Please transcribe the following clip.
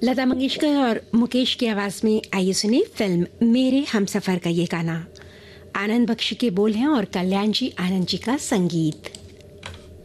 लता मंगेशकर और मुकेश की आवाज़ में आइए सुनिए फिल्म मेरे हमसफ़र का ये गाना। आनंद बख्शी के बोल हैं और कल्याण जी आनंद जी का संगीत।